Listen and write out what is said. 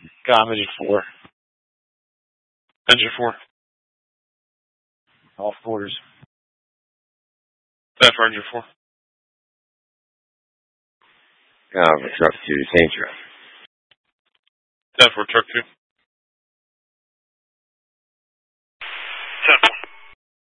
Com engine 4. Engine 4. All quarters. That for engine 4. For truck 2, same truck. That for truck 2.